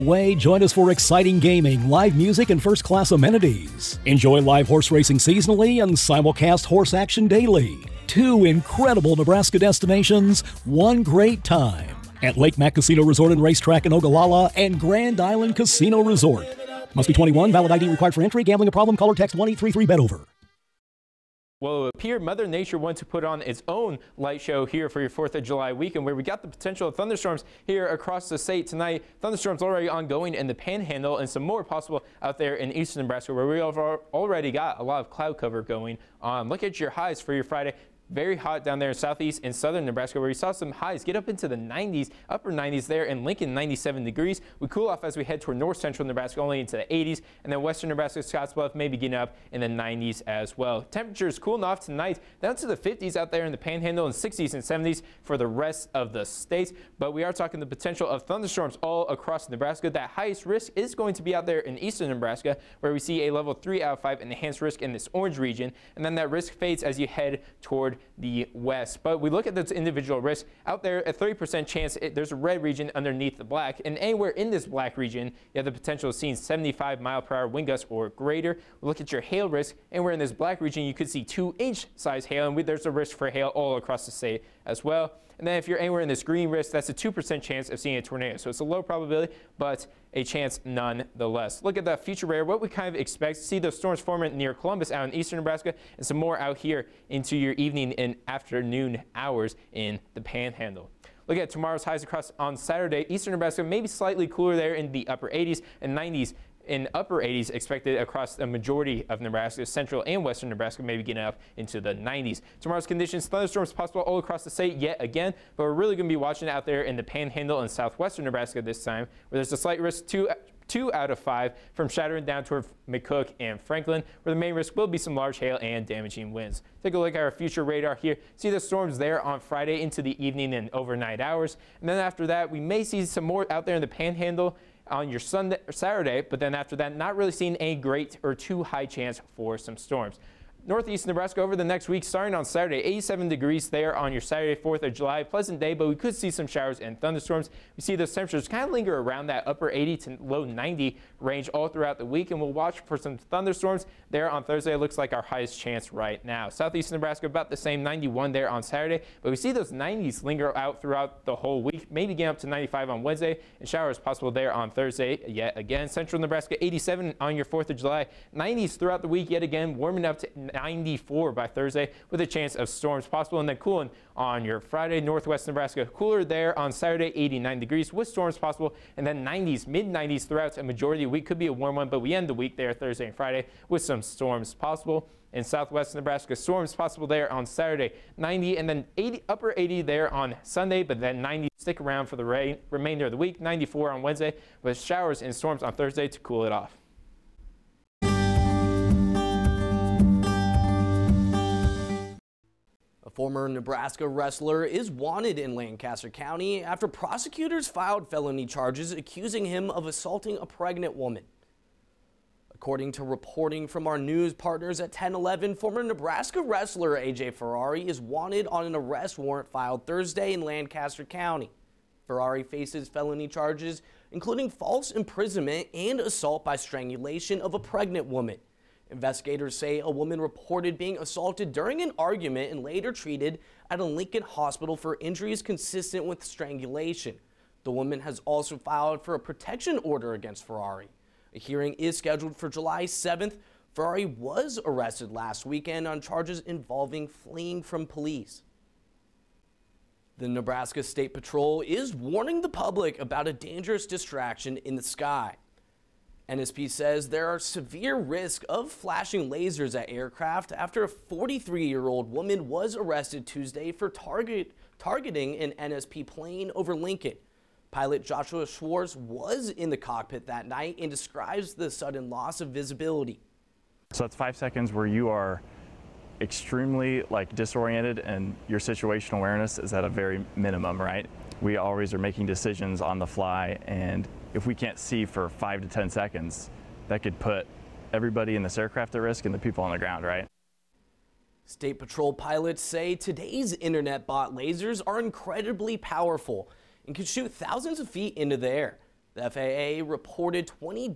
Join us for exciting gaming, live music, and first-class amenities. Enjoy live horse racing seasonally and simulcast horse action daily. 2 incredible Nebraska destinations, 1 great time. At Lake Mac Casino Resort and Racetrack in Ogallala and Grand Island Casino Resort. Must be 21, valid ID required for entry. Gambling a problem? Call or text 1-833-BET-OVER. Well, it appeared Mother Nature wanted to put on its own light show here for your 4th of July weekend, where we got the potential of thunderstorms here across the state tonight. Thunderstorms already ongoing in the Panhandle, and some more possible out there in eastern Nebraska, where we have already got a lot of cloud cover going on. Look at your highs for your Friday. Very hot down there in southeast and southern Nebraska, where we saw some highs get up into the 90s, upper 90s there in Lincoln, 97 degrees. We cool off as we head toward north central Nebraska, only into the 80s, and then western Nebraska, Scottsbluff may be getting up in the 90s as well. Temperatures cooling off tonight down to the 50s out there in the Panhandle and 60s and 70s for the rest of the state. But we are talking the potential of thunderstorms all across Nebraska. That highest risk is going to be out there in eastern Nebraska, where we see a level 3 out of 5 enhanced risk in this orange region, and then that risk fades as you head toward the west. But we look at those individual risks out there, a 30% chance there's a red region underneath the black, and anywhere in this black region you have the potential of seeing 75-mile-per-hour wind gusts or greater. We look at your hail risk, and we're in this black region, you could see 2-inch size hail, and there's a risk for hail all across the state as well. And then if you're anywhere in this green risk, that's a 2% chance of seeing a tornado. So it's a low probability, but a chance nonetheless. Look at the future radar, what we kind of expect to see those storms forming near Columbus out in eastern Nebraska, and some more out here into your evening and afternoon hours in the Panhandle. Look at tomorrow's highs across on Saturday. Eastern Nebraska maybe slightly cooler there in the upper 80s and 90s. In upper 80s expected across the majority of Nebraska, central and western Nebraska, maybe getting up into the 90s. Tomorrow's conditions, thunderstorms possible all across the state yet again, but we're really going to be watching out there in the Panhandle and southwestern Nebraska this time, where there's a slight risk 2 out of 5 from shattering down toward McCook and Franklin, where the main risk will be some large hail and damaging winds. Take a look at our future radar here. See the storms there on Friday into the evening and overnight hours. And then after that, we may see some more out there in the Panhandle on your Sunday or Saturday, but then after that, not really seeing a great or too high chance for some storms. Northeast Nebraska over the next week, starting on Saturday, 87 degrees there on your Saturday, 4th of July. Pleasant day, but we could see some showers and thunderstorms. We see those temperatures kind of linger around that upper 80 to low 90 range all throughout the week, and we'll watch for some thunderstorms there on Thursday. It looks like our highest chance right now. Southeast Nebraska about the same, 91 there on Saturday, but we see those 90s linger out throughout the whole week, maybe getting up to 95 on Wednesday, and showers possible there on Thursday yet again. Central Nebraska, 87 on your 4th of July. 90s throughout the week yet again, warming up to 94 by Thursday with a chance of storms possible, and then cooling on your Friday. Northwest Nebraska cooler there on Saturday, 89 degrees with storms possible, and then 90s, mid-90s throughout a majority of the week. Could be a warm one, but we end the week there Thursday and Friday with some storms possible. In southwest Nebraska, storms possible there on Saturday, 90, and then 80, upper 80 there on Sunday, but then 90 stick around for the remainder of the week. 94 on Wednesday with showers and storms on Thursday to cool it off. A former Nebraska wrestler is wanted in Lancaster County after prosecutors filed felony charges accusing him of assaulting a pregnant woman. According to reporting from our news partners at 1011, former Nebraska wrestler AJ Ferrari is wanted on an arrest warrant filed Thursday in Lancaster County. Ferrari faces felony charges including false imprisonment and assault by strangulation of a pregnant woman. Investigators say a woman reported being assaulted during an argument and later treated at a Lincoln hospital for injuries consistent with strangulation. The woman has also filed for a protection order against Ferrari. A hearing is scheduled for July 7th. Ferrari was arrested last weekend on charges involving fleeing from police. The Nebraska State Patrol is warning the public about a dangerous distraction in the sky. NSP says there are severe risks of flashing lasers at aircraft after a 43-year-old woman was arrested Tuesday for targeting an NSP plane over Lincoln. Pilot Joshua Schwartz was in the cockpit that night and describes the sudden loss of visibility. So that's 5 seconds where you are extremely disoriented and your situational awareness is at a very minimum, right? We always are making decisions on the fly, and if we can't see for 5 to 10 seconds, that could put everybody in this aircraft at risk and the people on the ground, right? State Patrol pilots say today's internet bot lasers are incredibly powerful and can shoot thousands of feet into the air. The FAA reported 20